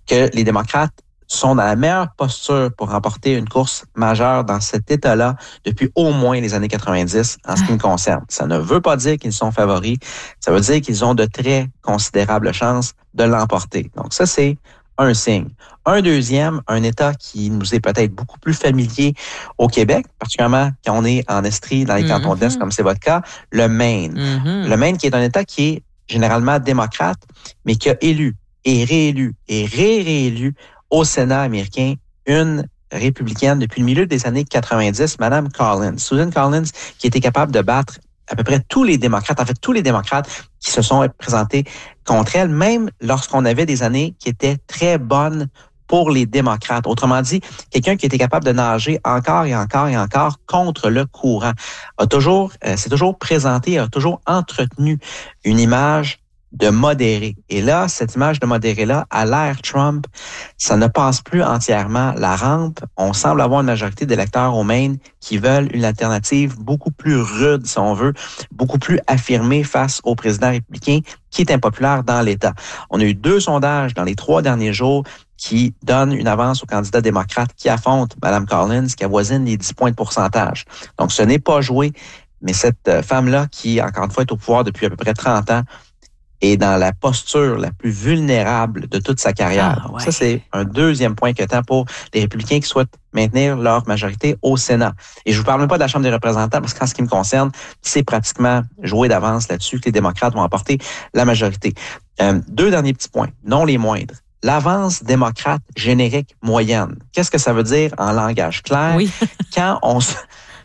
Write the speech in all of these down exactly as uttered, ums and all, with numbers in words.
que les démocrates sont dans la meilleure posture pour remporter une course majeure dans cet État-là depuis au moins les années quatre-vingt-dix en ce qui me concerne. Ça ne veut pas dire qu'ils sont favoris, ça veut dire qu'ils ont de très considérables chances de l'emporter. Donc ça, c'est un signe. Un deuxième, un État qui nous est peut-être beaucoup plus familier au Québec, particulièrement quand on est en Estrie, dans les mm-hmm. cantons de l'Est, comme c'est votre cas, le Maine. Mm-hmm. Le Maine qui est un État qui est généralement démocrate, mais qui a élu et réélu et ré-réélu au Sénat américain une républicaine depuis le milieu des années quatre-vingt-dix, Mme Collins. Susan Collins, qui était capable de battre à peu près tous les démocrates, en fait tous les démocrates qui se sont présentés contre elle, même lorsqu'on avait des années qui étaient très bonnes pour les démocrates. Autrement dit, quelqu'un qui était capable de nager encore et encore et encore contre le courant. A toujours, euh, s'est toujours présenté, a toujours entretenu une image de modéré. Et là, cette image de modéré-là, à l'ère Trump, ça ne passe plus entièrement la rampe. On semble avoir une majorité d'électeurs au Maine qui veulent une alternative beaucoup plus rude, si on veut, beaucoup plus affirmée face au président républicain qui est impopulaire dans l'État. On a eu deux sondages dans les trois derniers jours qui donnent une avance au candidat démocrate qui affronte Mme Collins, qui avoisine les dix points de pourcentage. Donc, ce n'est pas joué, mais cette femme-là, qui, encore une fois, est au pouvoir depuis à peu près trente ans, est dans la posture la plus vulnérable de toute sa carrière. Ah, ouais. Ça, c'est un deuxième point que tant pour les républicains qui souhaitent maintenir leur majorité au Sénat. Et je vous parle même pas de la Chambre des représentants, parce qu'en ce qui me concerne, c'est pratiquement joué d'avance là-dessus que les démocrates vont emporter la majorité. Euh, deux derniers petits points, non les moindres. L'avance démocrate générique moyenne. Qu'est-ce que ça veut dire en langage clair? Oui. Quand on se...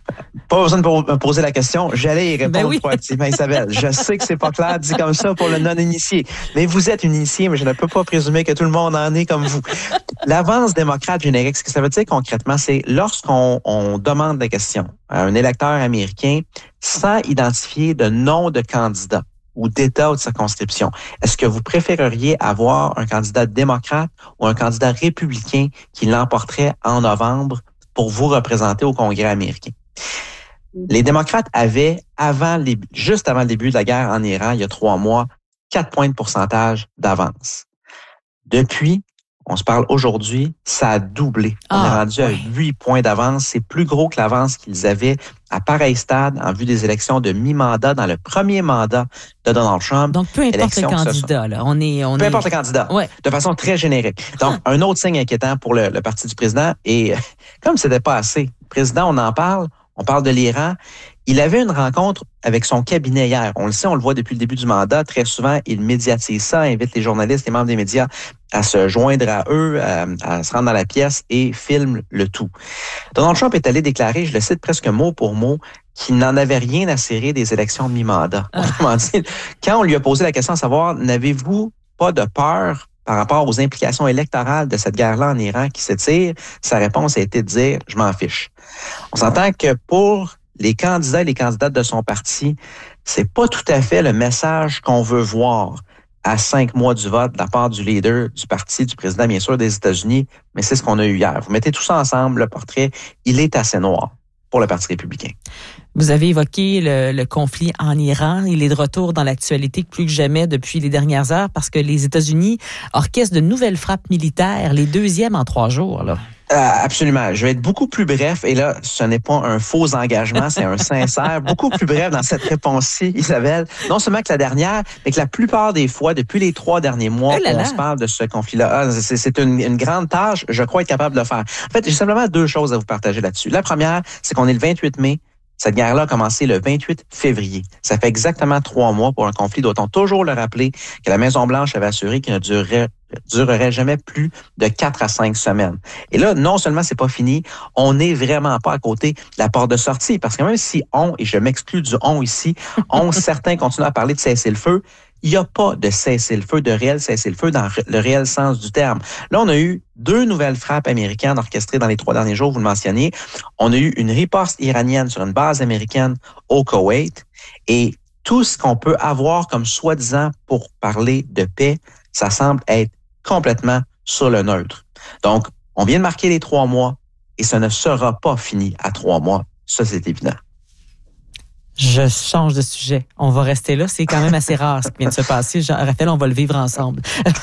Pas besoin de me poser la question, j'allais y répondre ben oui. proactivement, Isabelle. Je sais que c'est pas clair dit comme ça pour le non-initié, mais vous êtes une initiée, mais je ne peux pas présumer que tout le monde en est comme vous. L'avance démocrate générique, ce que ça veut dire concrètement, c'est lorsqu'on on demande la question à un électeur américain sans identifier de nom de candidat ou d'État ou de circonscription, est-ce que vous préféreriez avoir un candidat démocrate ou un candidat républicain qui l'emporterait en novembre pour vous représenter au Congrès américain? Les démocrates avaient, avant les, juste avant le début de la guerre en Iran, il y a trois mois, quatre points de pourcentage d'avance. Depuis, on se parle aujourd'hui, ça a doublé. On ah, est rendu oui. à huit points d'avance. C'est plus gros que l'avance qu'ils avaient à pareil stade en vue des élections de mi-mandat dans le premier mandat de Donald Trump. Donc, peu importe le candidat, là. On est, on peu est... importe le candidat. Ouais. De façon très générique. Donc, un autre signe inquiétant pour le, le parti du président. Et comme c'était pas assez, le président, on en parle, on parle de l'Iran. Il avait une rencontre avec son cabinet hier. On le sait, on le voit depuis le début du mandat. Très souvent, il médiatise ça, invite les journalistes, les membres des médias à se joindre à eux, à, à se rendre dans la pièce et filme le tout. Donald Trump est allé déclarer, je le cite presque mot pour mot, qu'il n'en avait rien à cirer des élections de mi-mandat. Ah. Autrement dit, quand on lui a posé la question à savoir, n'avez-vous pas de peur par rapport aux implications électorales de cette guerre-là en Iran qui s'étire, sa réponse a été de dire « je m'en fiche ». On s'entend que pour les candidats et les candidates de son parti, c'est pas tout à fait le message qu'on veut voir à cinq mois du vote de la part du leader du parti, du président, bien sûr, des États-Unis, mais c'est ce qu'on a eu hier. Vous mettez tout ça ensemble, le portrait, il est assez noir pour le Parti républicain. Vous avez évoqué le, le conflit en Iran. Il est de retour dans l'actualité plus que jamais depuis les dernières heures parce que les États-Unis orchestrent de nouvelles frappes militaires, les deuxièmes en trois jours, là. Euh, absolument. Je vais être beaucoup plus bref. Et là, ce n'est pas un faux engagement, c'est un sincère. Beaucoup plus bref dans cette réponse-ci, Isabelle. Non seulement que la dernière, mais que la plupart des fois, depuis les trois derniers mois, oh là là. on se parle de ce conflit-là. Ah, c'est, c'est une, une grande tâche. Je crois être capable de le faire. En fait, j'ai simplement deux choses à vous partager là-dessus. La première, c'est qu'on est le vingt-huit mai. Cette guerre-là a commencé le vingt-huit février. Ça fait exactement trois mois pour un conflit. Doit-on toujours le rappeler que la Maison-Blanche avait assuré qu'il ne durerait, durerait jamais plus de quatre à cinq semaines. Et là, non seulement c'est pas fini, on n'est vraiment pas à côté de la porte de sortie. Parce que même si on, et je m'exclus du on ici, on, certains continuent à parler de cessez-le-feu, il n'y a pas de cessez-le-feu, de réel cessez-le-feu dans le réel sens du terme. Là, on a eu deux nouvelles frappes américaines orchestrées dans les trois derniers jours, vous le mentionniez. On a eu une riposte iranienne sur une base américaine au Koweït. Et tout ce qu'on peut avoir comme soi-disant pour parler de paix, ça semble être complètement sur le neutre. Donc, on vient de marquer les trois mois et ça ne sera pas fini à trois mois. Ça, c'est évident. Je change de sujet. On va rester là. C'est quand même assez rare ce qui vient de se passer. Jean, Raphaël, on va le vivre ensemble.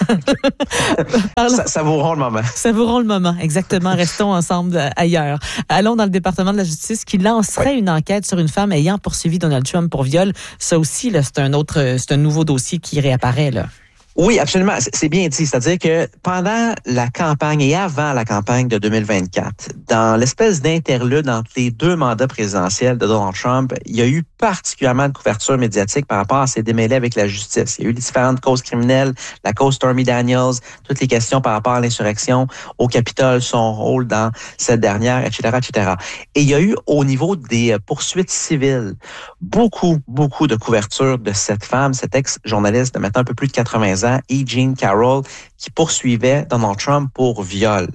ça, savourons le moment. Savourons le moment, exactement. Restons ensemble ailleurs. Allons dans le département de la justice qui lancerait oui. une enquête sur une femme ayant poursuivi Donald Trump pour viol. Ça aussi, là, c'est un autre, c'est un nouveau dossier qui réapparaît, là. Oui, absolument. C'est bien dit. C'est-à-dire que pendant la campagne et avant la campagne de deux mille vingt-quatre, dans l'espèce d'interlude entre les deux mandats présidentiels de Donald Trump, il y a eu particulièrement de couverture médiatique par rapport à ses démêlés avec la justice. Il y a eu les différentes causes criminelles, la cause Stormy Daniels, toutes les questions par rapport à l'insurrection au Capitole, son rôle dans cette dernière, et cetera, et cetera. Et il y a eu au niveau des poursuites civiles beaucoup, beaucoup de couverture de cette femme, cette ex-journaliste de maintenant un peu plus de quatre-vingts ans, E. Jean Carroll, qui poursuivait Donald Trump pour viol.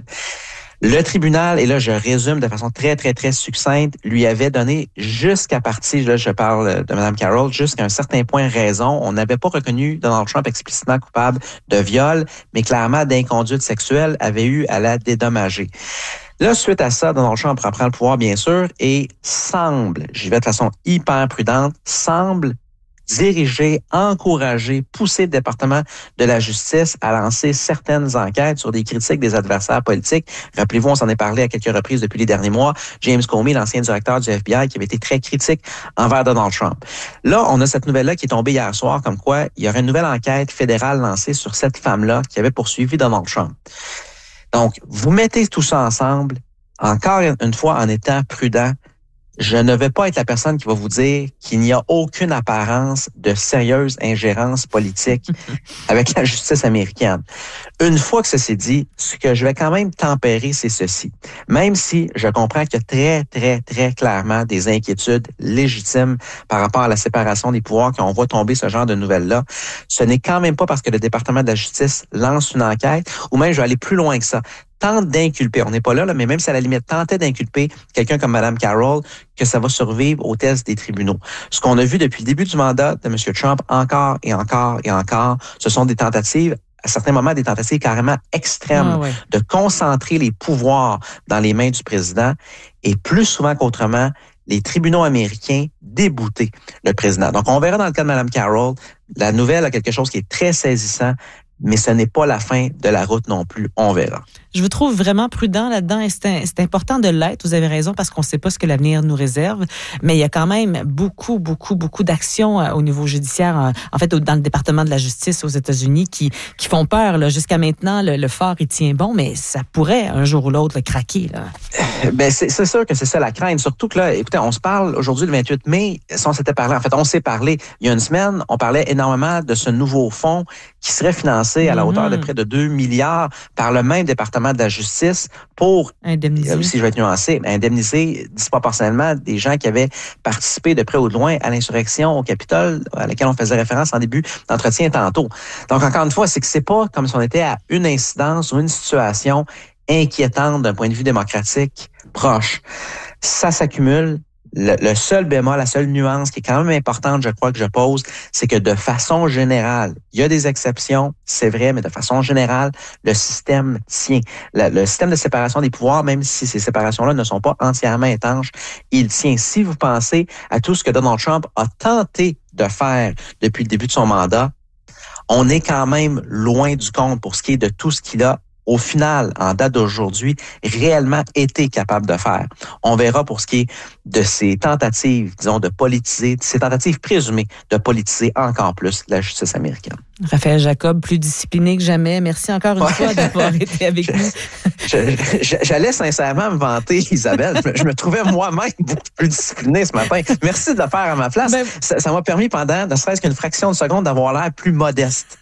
Le tribunal, et là je résume de façon très, très, très succincte, lui avait donné jusqu'à partir, là je parle de Mme Carroll, jusqu'à un certain point raison. On n'avait pas reconnu Donald Trump explicitement coupable de viol, mais clairement d'inconduite sexuelle, avait eu à la dédommager. Là, suite à ça, Donald Trump reprend le pouvoir, bien sûr, et semble, j'y vais de façon hyper prudente, semble diriger, encourager, pousser le département de la justice à lancer certaines enquêtes sur des critiques des adversaires politiques. Rappelez-vous, on s'en est parlé à quelques reprises depuis les derniers mois. James Comey, l'ancien directeur du F B I, qui avait été très critique envers Donald Trump. Là, on a cette nouvelle-là qui est tombée hier soir, comme quoi il y aurait une nouvelle enquête fédérale lancée sur cette femme-là qui avait poursuivi Donald Trump. Donc, vous mettez tout ça ensemble, encore une fois, en étant prudent. Je ne vais pas être la personne qui va vous dire qu'il n'y a aucune apparence de sérieuse ingérence politique avec la justice américaine. Une fois que ceci dit, ce que je vais quand même tempérer, c'est ceci. Même si je comprends qu'il y a très, très, très clairement des inquiétudes légitimes par rapport à la séparation des pouvoirs qu'on voit tomber ce genre de nouvelles-là, ce n'est quand même pas parce que le département de la justice lance une enquête, ou même je vais aller plus loin que ça, tente d'inculper, on n'est pas là, là, mais même si à la limite tentait d'inculper quelqu'un comme Mme Carroll, que ça va survivre au test des tribunaux. Ce qu'on a vu depuis le début du mandat de M. Trump, encore et encore et encore, ce sont des tentatives, à certains moments, des tentatives carrément extrêmes, ah ouais. de concentrer les pouvoirs dans les mains du président et plus souvent qu'autrement, les tribunaux américains débouter le président. Donc, on verra dans le cas de Mme Carroll, la nouvelle a quelque chose qui est très saisissant, mais ce n'est pas la fin de la route non plus. On verra. Je vous trouve vraiment prudent là-dedans et c'est, c'est important de l'être. Vous avez raison parce qu'on ne sait pas ce que l'avenir nous réserve, mais il y a quand même beaucoup, beaucoup, beaucoup d'actions au niveau judiciaire, en fait, dans le département de la justice aux États-Unis qui qui font peur. Là. Jusqu'à maintenant, le, le phare, il tient bon, mais ça pourrait un jour ou l'autre le craquer. Là. Ben c'est, c'est sûr que c'est ça la crainte. Surtout que là, écoutez, on se parle aujourd'hui le vingt-huit mai, si on s'était parlé, en fait, on s'est parlé il y a une semaine, on parlait énormément de ce nouveau fonds qui serait financé à la hauteur mm-hmm. de près de deux milliards par le même département de la justice pour, indemniser. si je vais être nuancé, indemniser disproportionnellement des gens qui avaient participé de près ou de loin à l'insurrection au Capitole, à laquelle on faisait référence en début d'entretien tantôt. Donc, encore une fois, c'est que c'est pas comme si on était à une incidence ou une situation inquiétante d'un point de vue démocratique proche. Ça s'accumule. Le, le seul bémol, la seule nuance qui est quand même importante, je crois que je pose, c'est que de façon générale, il y a des exceptions, c'est vrai, mais de façon générale, le système tient. Le, le système de séparation des pouvoirs, même si ces séparations-là ne sont pas entièrement étanches, il tient. Si vous pensez à tout ce que Donald Trump a tenté de faire depuis le début de son mandat, on est quand même loin du compte pour ce qui est de tout ce qu'il a au final, en date d'aujourd'hui, réellement été capable de faire. On verra pour ce qui est de ces tentatives, disons, de politiser, de ces tentatives présumées de politiser encore plus la justice américaine. Raphaël Jacob, plus discipliné que jamais. Merci encore une ouais. fois d'avoir été avec je, nous. Je, je, j'allais sincèrement me vanter, Isabelle. Je me, je me trouvais moi-même beaucoup plus discipliné ce matin. Merci de le faire à ma place. Ben, ça, ça m'a permis pendant, ne serait-ce qu'une fraction de seconde, d'avoir l'air plus modeste.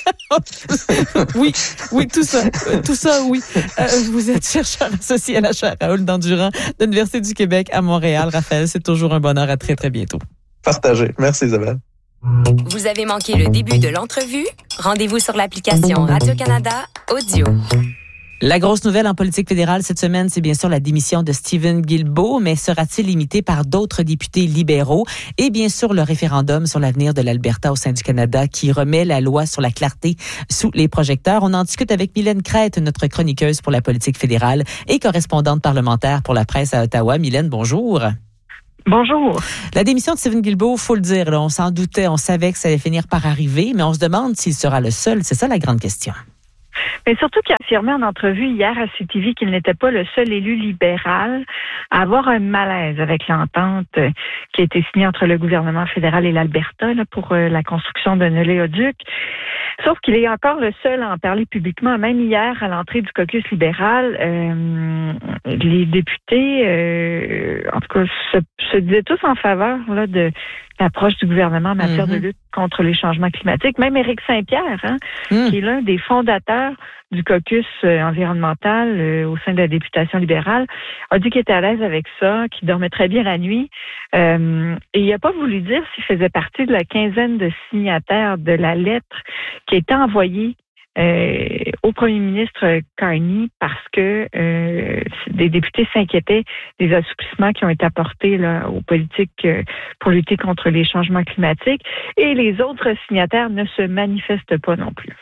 oui, oui, tout ça. Tout ça, oui. Euh, vous êtes chercheur associé à la chaire Raoul Dandurand de l'Université du Québec à Montréal. Raphaël, c'est toujours un bonheur. À très, très bientôt. Partagé. Merci, Isabelle. Vous avez manqué le début de l'entrevue? Rendez-vous sur l'application Radio-Canada Audio. La grosse nouvelle en politique fédérale cette semaine, c'est bien sûr la démission de Stephen Guilbeault, mais sera-t-il imité par d'autres députés libéraux? Et bien sûr, le référendum sur l'avenir de l'Alberta au sein du Canada qui remet la loi sur la clarté sous les projecteurs. On en discute avec Mylène Crête, notre chroniqueuse pour la politique fédérale et correspondante parlementaire pour la presse à Ottawa. Mylène, bonjour. Bonjour. La démission de Stephen Guilbeault, il faut le dire, là, on s'en doutait, on savait que ça allait finir par arriver, mais on se demande s'il sera le seul. C'est ça la grande question. Mais surtout qu'il a affirmé en entrevue hier à C T V qu'il n'était pas le seul élu libéral à avoir un malaise avec l'entente qui a été signée entre le gouvernement fédéral et l'Alberta là, pour la construction d'un oléoduc. Sauf qu'il est encore le seul à en parler publiquement. Même hier, à l'entrée du caucus libéral, euh, les députés, euh, en tout cas, se, se disaient tous en faveur là, de l'approche du gouvernement en matière mm-hmm. de lutte contre les changements climatiques. Même Éric Saint-Pierre, hein, mm. qui est l'un des fondateurs du caucus euh, environnemental euh, au sein de la députation libérale, a dit qu'il était à l'aise avec ça, qu'il dormait très bien la nuit. Euh, et il n'a pas voulu dire s'il faisait partie de la quinzaine de signataires de la lettre qui a été envoyée Euh, au premier ministre Carney parce que euh, des députés s'inquiétaient des assouplissements qui ont été apportés là, aux politiques euh, pour lutter contre les changements climatiques et les autres signataires ne se manifestent pas non plus.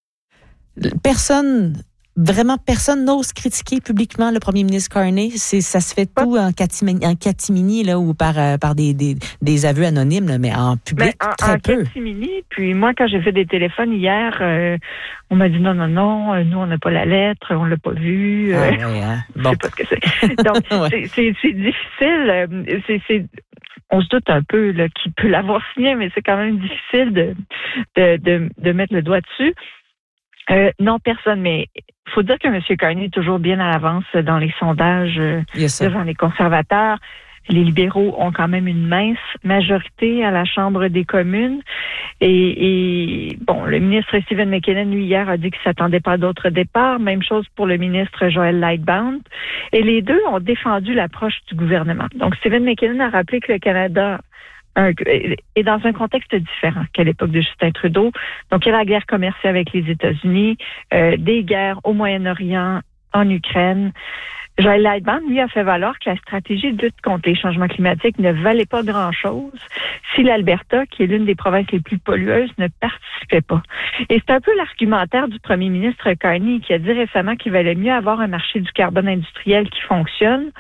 Personne, vraiment personne n'ose critiquer publiquement le premier ministre Carney. C'est, ça se fait tout en catimini, en catimini là, ou par, euh, par des, des, des aveux anonymes, là, mais en public, mais en, très en peu. Catimini, puis moi, quand j'ai fait des téléphones hier, euh, on m'a dit non, non, non, nous, on n'a pas la lettre, on l'a pas vue. Ah, euh, ouais, hein? Je Bon. sais pas ce que c'est. Donc, ouais. c'est, c'est, c'est difficile. C'est, c'est, on se doute un peu là, qui peut l'avoir signé, mais c'est quand même difficile de, de, de, de mettre le doigt dessus. Euh, non, personne, mais il faut dire que M. Carney est toujours bien à l'avance dans les sondages euh, yes, devant les conservateurs. Les libéraux ont quand même une mince majorité à la Chambre des communes. Et, et bon, le ministre Stephen McKinnon, lui, hier, a dit qu'il ne s'attendait pas à d'autres départs. Même chose pour le ministre Joël Lightbound. Et les deux ont défendu l'approche du gouvernement. Donc, Stephen McKinnon a rappelé que le Canada Un, et dans un contexte différent qu'à l'époque de Justin Trudeau. Donc, il y a la guerre commerciale avec les États-Unis, euh, des guerres au Moyen-Orient, en Ukraine. Joël Lightbound, lui, a fait valoir que la stratégie de lutte contre les changements climatiques ne valait pas grand-chose si l'Alberta, qui est l'une des provinces les plus pollueuses, ne participait pas. Et c'est un peu l'argumentaire du premier ministre Carney qui a dit récemment qu'il valait mieux avoir un marché du carbone industriel qui fonctionne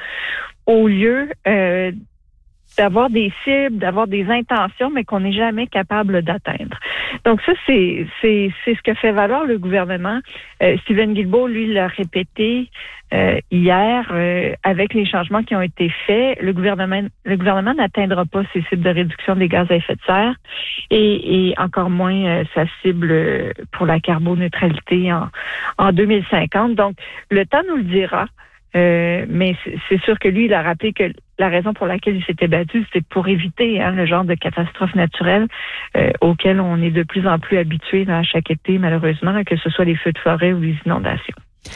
au lieu euh, d'avoir des cibles, d'avoir des intentions, mais qu'on n'est jamais capable d'atteindre. Donc ça, c'est c'est c'est ce que fait valoir le gouvernement. Euh, Stephen Guilbeault, lui, l'a répété euh, hier, euh, avec les changements qui ont été faits, le gouvernement le gouvernement n'atteindra pas ses cibles de réduction des gaz à effet de serre et, et encore moins euh, sa cible pour la carboneutralité en, en deux mille cinquante. Donc, le temps nous le dira. Euh, mais c'est sûr que lui, il a rappelé que la raison pour laquelle il s'était battu, c'était pour éviter hein, le genre de catastrophes naturelles euh, auxquelles on est de plus en plus habitué là, à chaque été, malheureusement, que ce soit les feux de forêt ou les inondations.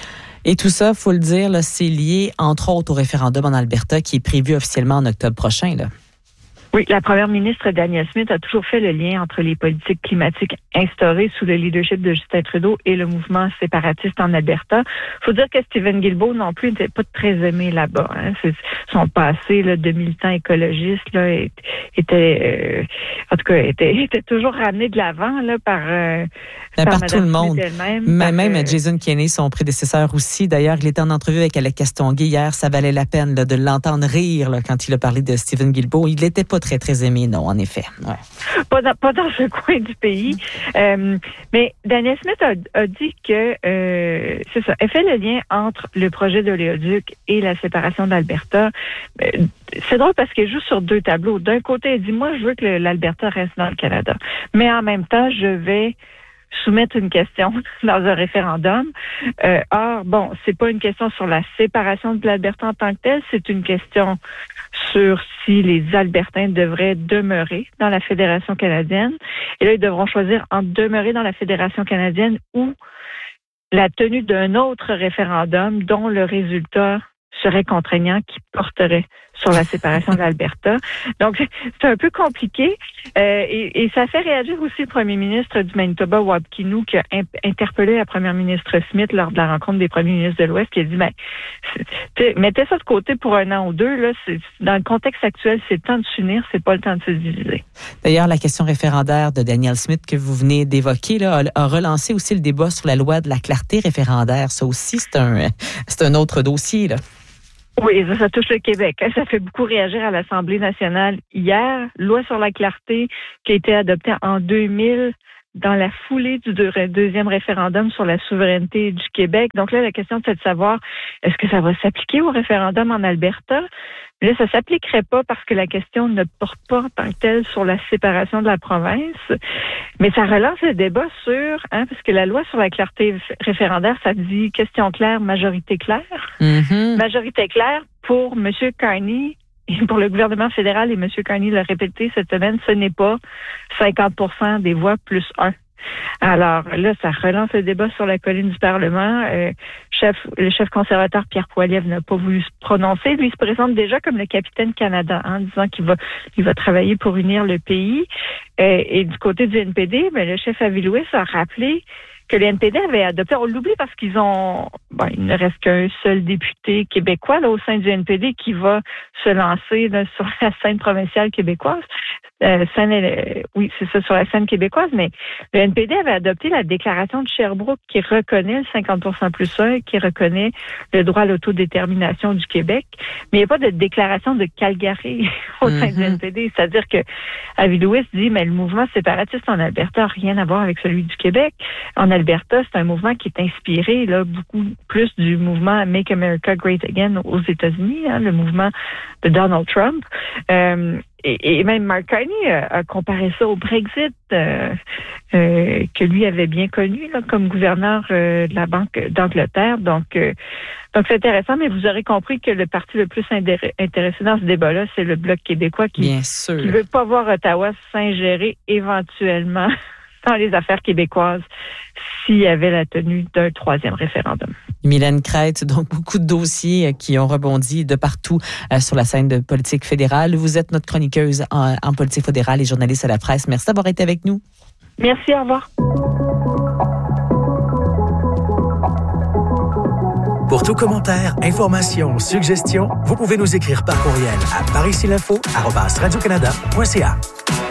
Et tout ça, faut le dire, là, c'est lié, entre autres, au référendum en Alberta qui est prévu officiellement en octobre prochain, là. Oui, la première ministre Danielle Smith a toujours fait le lien entre les politiques climatiques instaurées sous le leadership de Justin Trudeau et le mouvement séparatiste en Alberta. Il faut dire que Stephen Guilbeault non plus n'était pas très aimé là-bas. Hein. C'est, son passé là, de militant écologiste là, était, euh, en tout cas, était, était toujours ramené de l'avant là, par, euh, par, par tout le monde. Elle-même. Même, par, même euh, Jason Kenney, son prédécesseur aussi. D'ailleurs, il était en entrevue avec Alec Castonguay hier. Ça valait la peine là, de l'entendre rire là, quand il a parlé de Stephen Guilbeault. Il n'était pas très, très aimé, non, en effet. Ouais. Pas, dans, pas dans ce coin du pays. Euh, mais Danielle Smith a, a dit que, euh, c'est ça, elle fait le lien entre le projet de l'oléoduc et la séparation d'Alberta. Euh, c'est drôle parce qu'elle joue sur deux tableaux. D'un côté, elle dit, moi, je veux que le, l'Alberta reste dans le Canada. Mais en même temps, je vais soumettre une question dans un référendum. Euh, or, bon, c'est pas une question sur la séparation de l'Alberta en tant que telle, c'est une question sur si les Albertains devraient demeurer dans la Fédération canadienne. Et là, ils devront choisir entre demeurer dans la Fédération canadienne ou la tenue d'un autre référendum dont le résultat serait contraignant qui porterait sur la séparation de l'Alberta. Donc, c'est un peu compliqué. Euh, et, et ça fait réagir aussi le premier ministre du Manitoba, Wab Kinew, qui a imp- interpellé la première ministre Smith lors de la rencontre des premiers ministres de l'Ouest, qui a dit, ben, mettez ça de côté pour un an ou deux. Là, c'est, dans le contexte actuel, c'est le temps de s'unir, c'est pas le temps de se diviser. D'ailleurs, la question référendaire de Danielle Smith que vous venez d'évoquer là, a, a relancé aussi le débat sur la loi de la clarté référendaire. Ça aussi, c'est un, c'est un autre dossier, là. Oui, ça, ça touche le Québec. Ça fait beaucoup réagir à l'Assemblée nationale hier. Loi sur la clarté qui a été adoptée en deux mille dans la foulée du deuxième référendum sur la souveraineté du Québec. Donc là, la question, c'est de savoir, est-ce que ça va s'appliquer au référendum en Alberta? Là, ça s'appliquerait pas parce que la question ne porte pas en tant que telle sur la séparation de la province. Mais ça relance le débat sur, hein, parce que la loi sur la clarté référendaire, ça dit question claire, majorité claire. Mm-hmm. Majorité claire pour M. Carney. Et pour le gouvernement fédéral, et M. Carney l'a répété cette semaine, ce n'est pas cinquante pour cent des voix plus un. Alors là, ça relance le débat sur la colline du Parlement. Euh, chef, le chef conservateur Pierre Poilievre n'a pas voulu se prononcer. Lui, il se présente déjà comme le capitaine Canada, en hein, disant qu'il va, il va travailler pour unir le pays. Euh, et du côté du N P D, ben, le chef Avi-Louis a rappelé que le N P D avait adopté, on l'oublie parce qu'ils ont, ben, il ne reste qu'un seul député québécois là, au sein du N P D qui va se lancer là, sur la scène provinciale québécoise. Euh, scène, euh, oui, c'est ça, sur la scène québécoise, mais le N P D avait adopté la déclaration de Sherbrooke qui reconnaît le cinquante pour cent plus un, qui reconnaît le droit à l'autodétermination du Québec, mais il n'y a pas de déclaration de Calgary au sein mm-hmm. du N P D. C'est-à-dire que Avi-Louis dit, mais le mouvement séparatiste en Alberta n'a rien à voir avec celui du Québec. En Alberta, c'est un mouvement qui est inspiré là beaucoup plus du mouvement Make America Great Again aux États-Unis, hein, le mouvement de Donald Trump. Euh, Et, et même Mark Carney a, a comparé ça au Brexit, euh, euh, que lui avait bien connu là, comme gouverneur euh, de la Banque d'Angleterre. Donc, euh, donc c'est intéressant, mais vous aurez compris que le parti le plus intéressé dans ce débat-là, c'est le Bloc québécois qui ne veut pas voir Ottawa s'ingérer éventuellement dans les affaires québécoises s'il y avait la tenue d'un troisième référendum. Mylène Crête, donc beaucoup de dossiers qui ont rebondi de partout euh, sur la scène de politique fédérale. Vous êtes notre chroniqueuse en, en politique fédérale et journaliste à la presse. Merci d'avoir été avec nous. Merci, au revoir. Pour tout commentaire, information, suggestion, vous pouvez nous écrire par courriel à parisinfo arobase radio canada point c a.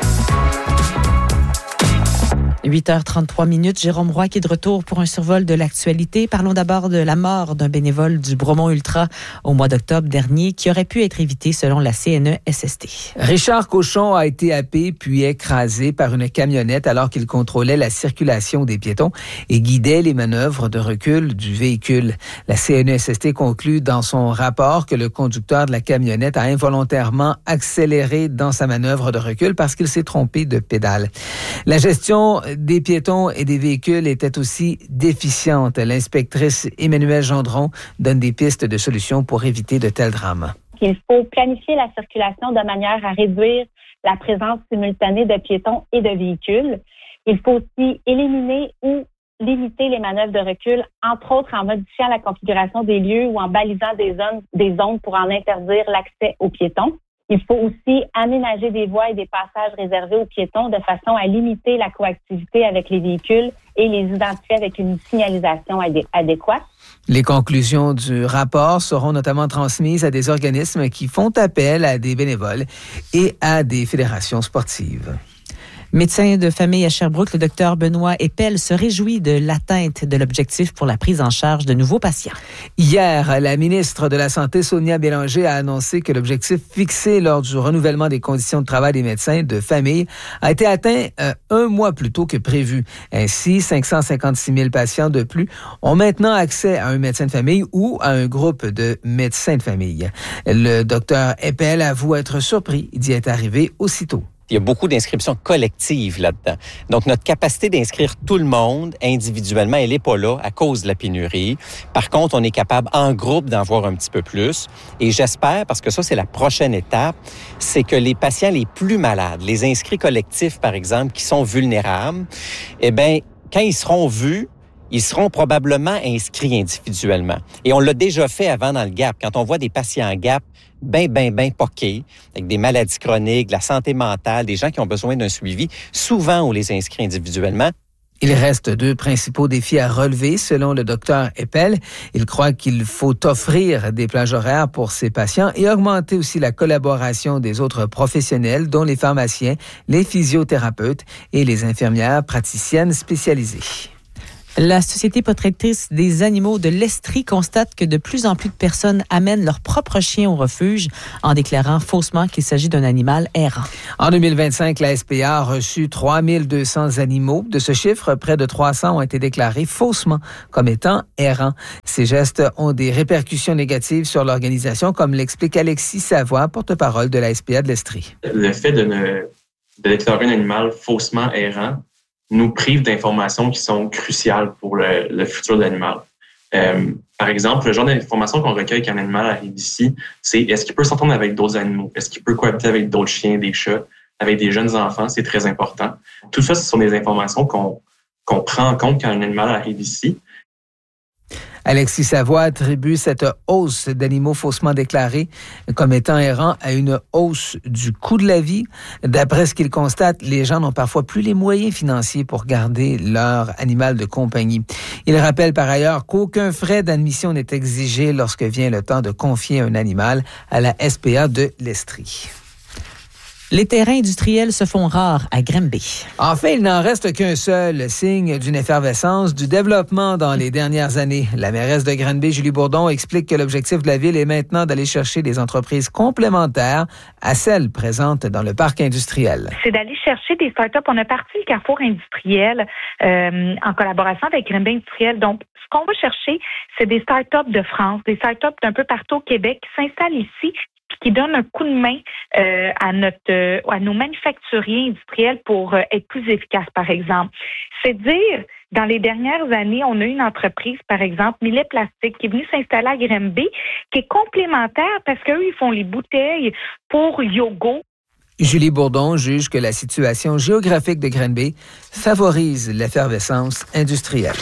huit heures trente-trois minutes, Jérôme Roy qui est de retour pour un survol de l'actualité. Parlons d'abord de la mort d'un bénévole du Bromont Ultra au mois d'octobre dernier qui aurait pu être évité selon la C N E S S T. Richard Cochon a été happé puis écrasé par une camionnette alors qu'il contrôlait la circulation des piétons et guidait les manœuvres de recul du véhicule. La C N E S S T conclut dans son rapport que le conducteur de la camionnette a involontairement accéléré dans sa manœuvre de recul parce qu'il s'est trompé de pédale. La gestion des piétons et des véhicules était aussi déficiente. L'inspectrice Emmanuelle Gendron donne des pistes de solutions pour éviter de tels drames. Il faut planifier la circulation de manière à réduire la présence simultanée de piétons et de véhicules. Il faut aussi éliminer ou limiter les manœuvres de recul, entre autres en modifiant la configuration des lieux ou en balisant des zones, des zones pour en interdire l'accès aux piétons. Il faut aussi aménager des voies et des passages réservés aux piétons de façon à limiter la coactivité avec les véhicules et les identifier avec une signalisation adé- adéquate. Les conclusions du rapport seront notamment transmises à des organismes qui font appel à des bénévoles et à des fédérations sportives. Médecin de famille à Sherbrooke, le docteur Benoît Eppel se réjouit de l'atteinte de l'objectif pour la prise en charge de nouveaux patients. Hier, la ministre de la Santé, Sonia Bélanger, a annoncé que l'objectif fixé lors du renouvellement des conditions de travail des médecins de famille a été atteint euh, un mois plus tôt que prévu. Ainsi, cinq cent cinquante-six mille patients de plus ont maintenant accès à un médecin de famille ou à un groupe de médecins de famille. Le docteur Eppel avoue être surpris d'y être arrivé aussitôt. Il y a beaucoup d'inscriptions collectives là-dedans. Donc, notre capacité d'inscrire tout le monde individuellement, elle n'est pas là à cause de la pénurie. Par contre, on est capable en groupe d'en voir un petit peu plus. Et j'espère, parce que ça, c'est la prochaine étape, c'est que les patients les plus malades, les inscrits collectifs, par exemple, qui sont vulnérables, eh bien, quand ils seront vus, ils seront probablement inscrits individuellement. Et on l'a déjà fait avant dans le GAP. Quand on voit des patients en GAP bien, bien, bien poqués, avec des maladies chroniques, de la santé mentale, des gens qui ont besoin d'un suivi, souvent on les inscrit individuellement. Il reste deux principaux défis à relever, selon le docteur Eppel. Il croit qu'il faut offrir des plages horaires pour ces patients et augmenter aussi la collaboration des autres professionnels, dont les pharmaciens, les physiothérapeutes et les infirmières praticiennes spécialisées. La Société protectrice des animaux de l'Estrie constate que de plus en plus de personnes amènent leur propre chien au refuge en déclarant faussement qu'il s'agit d'un animal errant. En deux mille vingt-cinq, la S P A a reçu trois mille deux cents animaux. De ce chiffre, près de trois cents ont été déclarés faussement comme étant errants. Ces gestes ont des répercussions négatives sur l'organisation, comme l'explique Alexis Savoie, porte-parole de la S P A de l'Estrie. Le fait de, ne, de déclarer un animal faussement errant nous prive d'informations qui sont cruciales pour le, le futur de l'animal. Euh, par exemple, le genre d'informations qu'on recueille quand un animal arrive ici, c'est est-ce qu'il peut s'entendre avec d'autres animaux? Est-ce qu'il peut cohabiter avec d'autres chiens, des chats, avec des jeunes enfants? C'est très important. Tout ça, ce sont des informations qu'on, qu'on prend en compte quand un animal arrive ici. Alexis Savoie attribue cette hausse d'animaux faussement déclarés comme étant errants à une hausse du coût de la vie. D'après ce qu'il constate, les gens n'ont parfois plus les moyens financiers pour garder leur animal de compagnie. Il rappelle par ailleurs qu'aucun frais d'admission n'est exigé lorsque vient le temps de confier un animal à la S P A de l'Estrie. Les terrains industriels se font rares à Granby. En fait, il n'en reste qu'un seul, signe d'une effervescence du développement dans les dernières années. La mairesse de Granby, Julie Bourdon, explique que l'objectif de la ville est maintenant d'aller chercher des entreprises complémentaires à celles présentes dans le parc industriel. C'est d'aller chercher des startups. On a parti le carrefour industriel euh, en collaboration avec Granby Industriel. Donc, ce qu'on va chercher, c'est des startups de France, des startups d'un peu partout au Québec qui s'installent ici, qui donne un coup de main euh, à notre euh, à nos manufacturiers industriels pour euh, être plus efficaces, par exemple. C'est dire, dans les dernières années, on a eu une entreprise, par exemple, Millet Plastique, qui est venue s'installer à Granby, qui est complémentaire parce qu'eux, ils font les bouteilles pour Yogo. Julie Bourdon juge que la situation géographique de Granby favorise l'effervescence industrielle.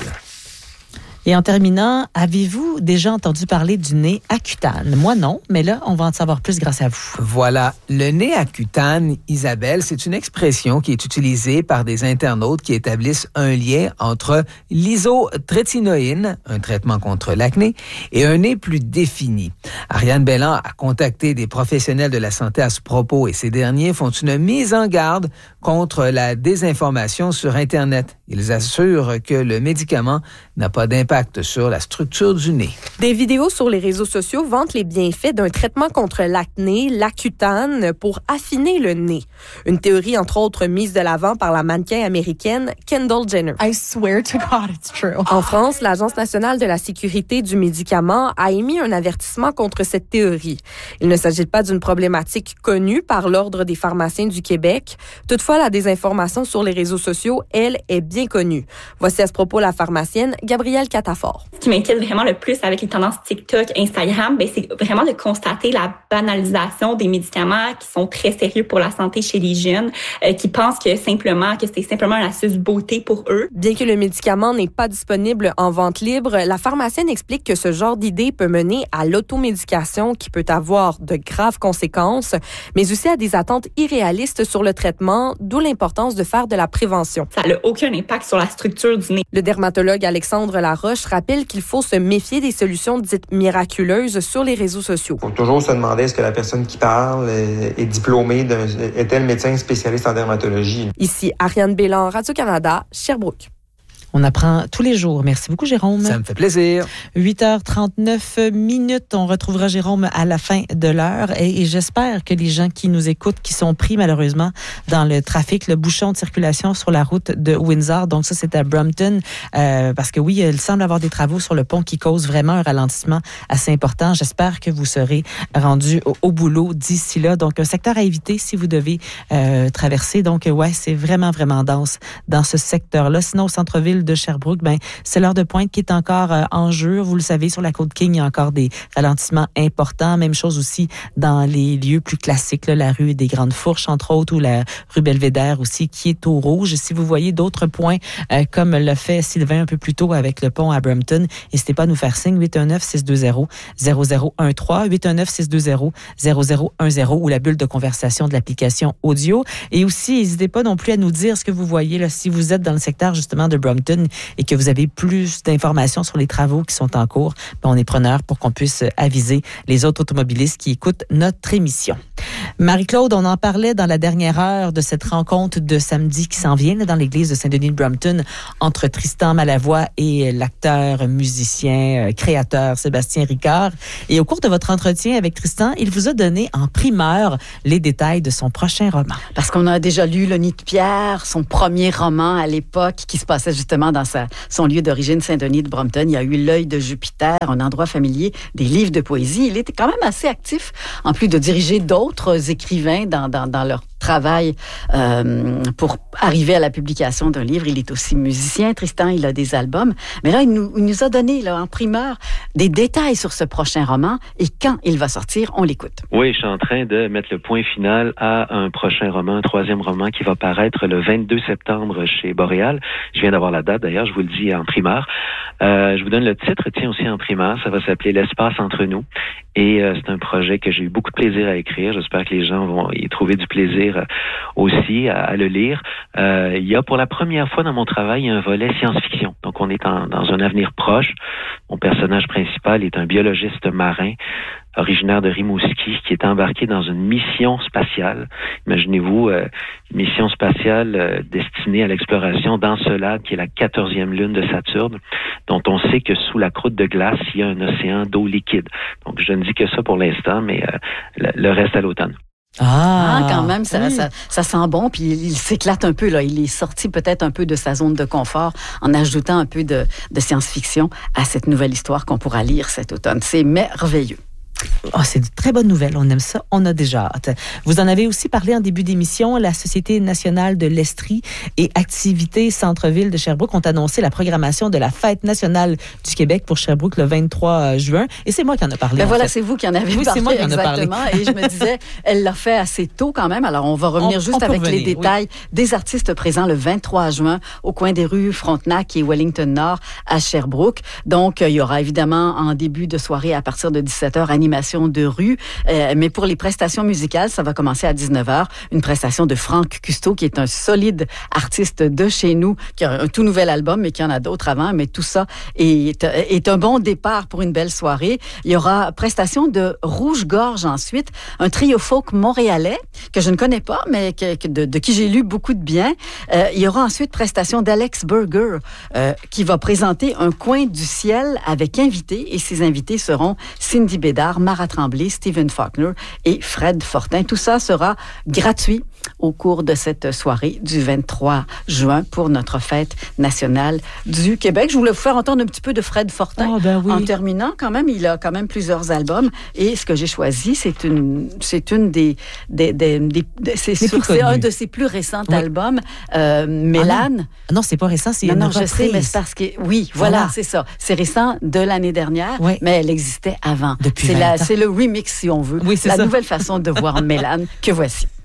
Et en terminant, avez-vous déjà entendu parler du nez à cutane? Moi, non, mais là, on va en savoir plus grâce à vous. Voilà. Le nez à cutane, Isabelle, c'est une expression qui est utilisée par des internautes qui établissent un lien entre l'isotrétinoïne, un traitement contre l'acné, et un nez plus défini. Ariane Belland a contacté des professionnels de la santé à ce propos et ces derniers font une mise en garde contre la désinformation sur Internet. Ils assurent que le médicament n'a pas d'impact sur la structure du nez. Des vidéos sur les réseaux sociaux vantent les bienfaits d'un traitement contre l'acné, l'Accutane, pour affiner le nez. Une théorie, entre autres, mise de l'avant par la mannequin américaine Kendall Jenner. I swear to God it's true. En France, l'Agence nationale de la sécurité du médicament a émis un avertissement contre cette théorie. Il ne s'agit pas d'une problématique connue par l'Ordre des pharmaciens du Québec. Toutefois, la désinformation sur les réseaux sociaux, elle, est bien connue. Voici à ce propos la pharmacienne Gabrielle Catafort. Ce qui m'inquiète vraiment le plus avec les tendances TikTok, Instagram, ben, c'est vraiment de constater la banalisation des médicaments qui sont très sérieux pour la santé chez les jeunes, euh, qui pensent que simplement que c'est simplement un astuce beauté pour eux. Bien que le médicament n'est pas disponible en vente libre, la pharmacienne explique que ce genre d'idée peut mener à l'automédication qui peut avoir de graves conséquences, mais aussi à des attentes irréalistes sur le traitement, d'où l'importance de faire de la prévention. Ça n'a aucun impact sur la structure du nez. Le dermatologue Alexandre Laroche rappelle qu'il faut se méfier des solutions dites miraculeuses sur les réseaux sociaux. Il faut toujours se demander est-ce que la personne qui parle est diplômée, de, est-elle médecin spécialiste en dermatologie. Ici Ariane Belland, Radio-Canada, Sherbrooke. On apprend tous les jours. Merci beaucoup, Jérôme. Ça me fait plaisir. huit heures trente-neuf minutes. On retrouvera Jérôme à la fin de l'heure. Et, et j'espère que les gens qui nous écoutent, qui sont pris malheureusement dans le trafic, le bouchon de circulation sur la route de Windsor, donc ça, c'est à Brampton, euh, parce que oui, il semble avoir des travaux sur le pont qui causent vraiment un ralentissement assez important. J'espère que vous serez rendus au, au boulot d'ici là. Donc, un secteur à éviter si vous devez euh, traverser. Donc, ouais, c'est vraiment, vraiment dense dans ce secteur-là. Sinon, au centre-ville de Sherbrooke, ben, c'est l'heure de pointe qui est encore euh, en jeu. Vous le savez, sur la Côte-King, il y a encore des ralentissements importants. Même chose aussi dans les lieux plus classiques, là, la rue des Grandes Fourches, entre autres, ou la rue Belvédère aussi, qui est au rouge. Si vous voyez d'autres points, euh, comme l'a fait Sylvain un peu plus tôt avec le pont à Brampton, n'hésitez pas à nous faire signe, huit un neuf, six deux zéro, zéro zéro un trois, huit un neuf, six deux zéro, zéro zéro un zéro, ou la bulle de conversation de l'application audio. Et aussi, n'hésitez pas non plus à nous dire ce que vous voyez là, si vous êtes dans le secteur justement de Brampton. Brampton et que vous avez plus d'informations sur les travaux qui sont en cours, ben on est preneur pour qu'on puisse aviser les autres automobilistes qui écoutent notre émission. Marie-Claude, on en parlait dans la dernière heure de cette rencontre de samedi qui s'en vient là, dans l'église de Saint-Denis de Brampton entre Tristan Malavoie et l'acteur, musicien, créateur Sébastien Ricard. Et au cours de votre entretien avec Tristan, il vous a donné en primeur les détails de son prochain roman. Parce qu'on a déjà lu Le Nid de Pierre, son premier roman à l'époque qui se passait justement dans sa, son lieu d'origine, Saint-Denis de Brampton. Il y a eu L'Œil de Jupiter, un endroit familier, des livres de poésie. Il était quand même assez actif, en plus de diriger d'autres écrivains dans, dans, dans leur travail euh, pour arriver à la publication d'un livre. Il est aussi musicien, Tristan, il a des albums. Mais là, il nous, il nous a donné là, en primeur des détails sur ce prochain roman et quand il va sortir. On l'écoute. Oui, je suis en train de mettre le point final à un prochain roman, un troisième roman qui va paraître le vingt-deux septembre chez Boréal. Je viens d'avoir la date, d'ailleurs, je vous le dis en primeur. Euh, je vous donne le titre, tiens aussi en primeur. Ça va s'appeler L'espace entre nous. Et euh, c'est un projet que j'ai eu beaucoup de plaisir à écrire. J'espère que les gens vont y trouver du plaisir euh, aussi à, à le lire. Euh, il y a pour la première fois dans mon travail un volet science-fiction. Donc on est en, dans un avenir proche. Mon personnage principal est un biologiste marin originaire de Rimouski, qui est embarqué dans une mission spatiale. Imaginez-vous, euh, une mission spatiale euh, destinée à l'exploration d'Encelade, qui est la quatorzième lune de Saturne, dont on sait que sous la croûte de glace, il y a un océan d'eau liquide. Donc, je ne dis que ça pour l'instant, mais euh, le, le reste à l'automne. Ah, ah, quand même, ça, oui. ça, ça sent bon, puis il, il s'éclate un peu, là. Il est sorti peut-être un peu de sa zone de confort en ajoutant un peu de, de science-fiction à cette nouvelle histoire qu'on pourra lire cet automne. C'est merveilleux. Oh, c'est de très bonnes nouvelles. On aime ça. On a déjà hâte. Vous en avez aussi parlé en début d'émission. La Société nationale de l'Estrie et Activités Centre-Ville de Sherbrooke ont annoncé la programmation de la Fête nationale du Québec pour Sherbrooke le vingt-trois juin. Et c'est moi qui en ai parlé. Ben en voilà, fait. c'est vous qui en avez oui, parlé. C'est moi qui en ai exactement. parlé. Et je me disais, elle l'a fait assez tôt quand même. Alors, on va revenir on, juste on avec revenir, les détails oui. des artistes présents le vingt-trois juin au coin des rues Frontenac et Wellington-Nord à Sherbrooke. Donc, il y aura évidemment en début de soirée à partir de dix-sept heures animation de rue. Euh, mais pour les prestations musicales, ça va commencer à dix-neuf heures. Une prestation de Franck Custeau, qui est un solide artiste de chez nous, qui a un tout nouvel album, mais qui en a d'autres avant. Mais tout ça est, est un bon départ pour une belle soirée. Il y aura prestation de Rouge-Gorge ensuite, un trio folk montréalais que je ne connais pas, mais que, que de, de qui j'ai lu beaucoup de bien. Euh, il y aura ensuite prestation d'Alex Burger, euh, qui va présenter Un coin du ciel avec invités. Et ces invités seront Cindy Bédard, Mara Tremblay, Stephen Faulkner et Fred Fortin. Tout ça sera gratuit au cours de cette soirée du vingt-trois juin pour notre fête nationale du Québec. Je voulais vous faire entendre un petit peu de Fred Fortin. Oh, ben oui. En terminant, quand même, il a quand même plusieurs albums. Et ce que j'ai choisi, c'est une, c'est une des, des, des, des, des c'est, sur, c'est un de ses plus récents oui. albums, euh, Mélane. Ah non. non, c'est pas récent, c'est non, une non, reprise. Je sais, mais c'est parce que oui, voilà, voilà. c'est ça. C'est récent de l'année dernière, oui. mais elle existait avant. Depuis c'est vingt la, ans. c'est le remix, si on veut. Oui, c'est la ça. nouvelle façon de voir Mélane que voici.